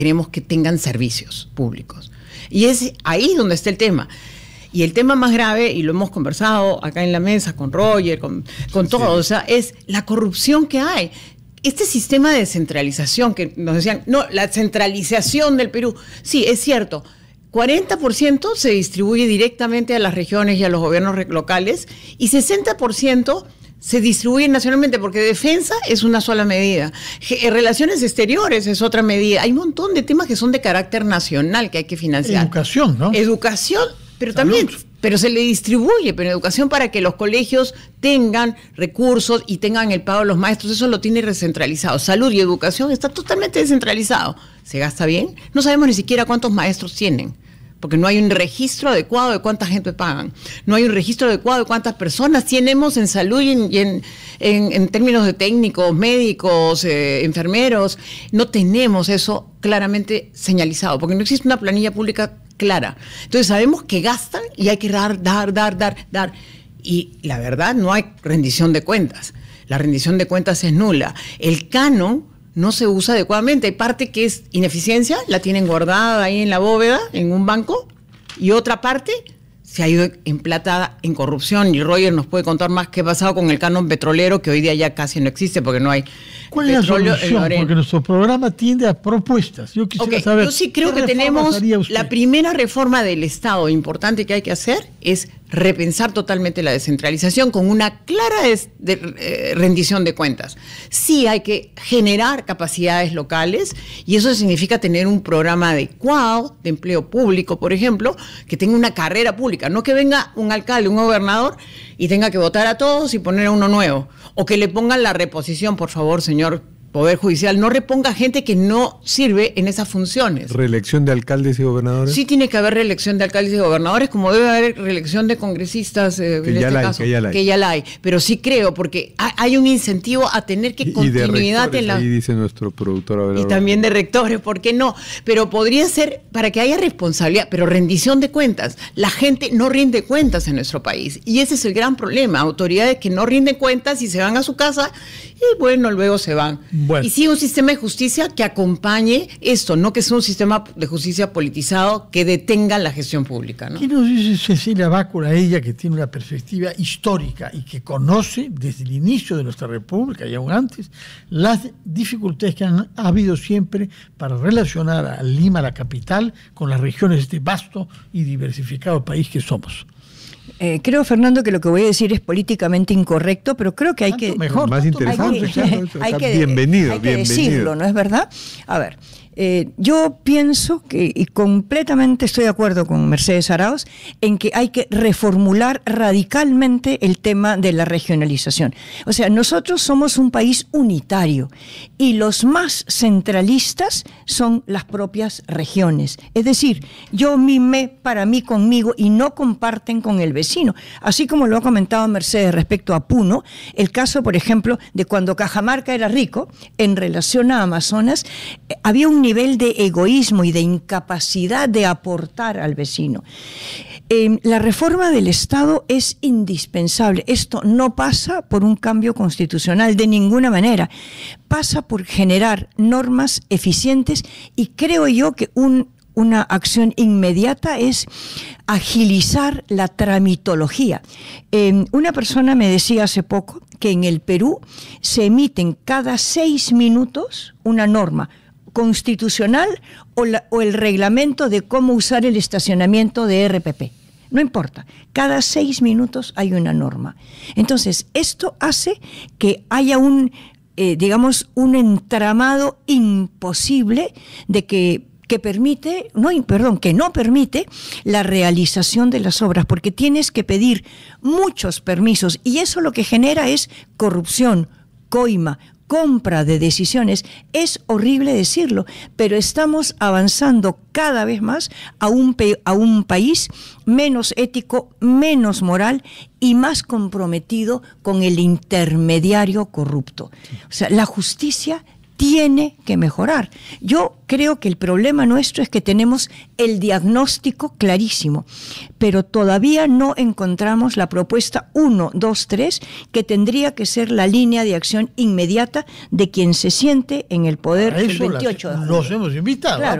queremos que tengan servicios públicos. Y es ahí donde está el tema. Y el tema más grave, y lo hemos conversado acá en la mesa con Roger, con todos, o sea, es la corrupción que hay. Este sistema de descentralización que nos decían, no, la centralización del Perú, sí, es cierto, 40% se distribuye directamente a las regiones y a los gobiernos locales y 60% se distribuye nacionalmente, porque defensa es una sola medida, relaciones exteriores es otra medida, hay un montón de temas que son de carácter nacional que hay que financiar. Educación, ¿no? Educación, pero Salud. también, pero se le distribuye, pero educación para que los colegios tengan recursos y tengan el pago de los maestros, eso lo tiene recentralizado. Salud y educación está totalmente descentralizado. ¿Se gasta bien? No sabemos ni siquiera cuántos maestros tienen, porque no hay un registro adecuado de cuánta gente pagan. No hay un registro adecuado de cuántas personas tenemos en salud y en términos de técnicos, médicos, enfermeros. No tenemos eso claramente señalizado, porque no existe una planilla pública clara. Entonces sabemos que gastan y hay que dar. Y la verdad, no hay rendición de cuentas. La rendición de cuentas es nula. El canon no se usa adecuadamente. Hay parte que es ineficiencia, la tienen guardada ahí en la bóveda, en un banco, y otra parte se ha ido emplatada en corrupción. Y Roger nos puede contar más qué ha pasado con el canon petrolero, que hoy día ya casi no existe porque no hay ¿Cuál es la solución? Porque nuestro programa tiende a propuestas. Yo quisiera saber. Yo sí creo que tenemos la primera reforma del Estado importante que hay que hacer es repensar totalmente la descentralización con una clara rendición de cuentas. Sí hay que generar capacidades locales y eso significa tener un programa adecuado de empleo público, por ejemplo, que tenga una carrera pública, no que venga un alcalde, un gobernador y tenga que votar a todos y poner a uno nuevo, o que le pongan la reposición, por favor, señor Poder Judicial, no reponga gente que no sirve en esas funciones. ¿Reelección de alcaldes y gobernadores? Sí tiene que haber reelección de alcaldes y gobernadores, como debe haber reelección de congresistas que ya la hay. Pero sí creo, porque hay un incentivo a tener que continuidad en la... Ahí dice nuestro productor Abelardo. Y también de rectores, ¿por qué no? Pero podría ser para que haya responsabilidad, pero rendición de cuentas. La gente no rinde cuentas en nuestro país y ese es el gran problema. Autoridades que no rinden cuentas y se van a su casa y bueno, luego se van. Bueno. Y sí, un sistema de justicia que acompañe esto, no que sea un sistema de justicia politizado que detenga la gestión pública, ¿no? ¿Qué nos dice Cecilia Bácora, ella que tiene una perspectiva histórica y que conoce desde el inicio de nuestra república y aún antes las dificultades que han habido siempre para relacionar a Lima, la capital, con las regiones de este vasto y diversificado país que somos? Creo, Fernando, que lo que voy a decir es políticamente incorrecto, pero creo que hay que... Mejor, más interesante. Bienvenido. Decirlo, ¿no es verdad? A ver, yo pienso que, y completamente estoy de acuerdo con Mercedes Arauz, en que hay que reformular radicalmente el tema de la regionalización. O sea, nosotros somos un país unitario y los más centralistas son las propias regiones. Es decir, yo mimé para mí conmigo y no comparten con el vecino. Así como lo ha comentado Mercedes respecto a Puno, el caso, por ejemplo, de cuando Cajamarca era rico, en relación a Amazonas, había un nivel de egoísmo y de incapacidad de aportar al vecino. La reforma del Estado es indispensable. Esto no pasa por un cambio constitucional de ninguna manera. Pasa por generar normas eficientes y creo yo que una acción inmediata es agilizar la tramitología. Una persona me decía hace poco que en el Perú se emiten cada 6 minutos una norma constitucional o el reglamento de cómo usar el estacionamiento de RPP. No importa, cada 6 minutos hay una norma. Entonces, esto hace que haya un entramado imposible de que no permite la realización de las obras, porque tienes que pedir muchos permisos y eso lo que genera es corrupción, coima, compra de decisiones. Es horrible decirlo, pero estamos avanzando cada vez más a un país menos ético, menos moral y más comprometido con el intermediario corrupto. O sea, la justicia tiene que mejorar. Yo creo que el problema nuestro es que tenemos el diagnóstico clarísimo, pero todavía no encontramos la propuesta 1, 2, 3, que tendría que ser la línea de acción inmediata de quien se siente en el poder el 28 de julio. Los hemos invitado. Claro.